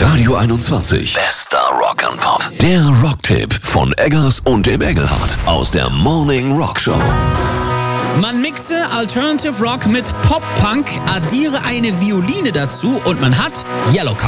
Radio 21. Bester Rock and Pop. Der Rocktipp von Eggers und dem Engelhardt aus der Morning Rock Show. Man mixe Alternative Rock mit Pop-Punk, addiere eine Violine dazu und man hat Yellowcard.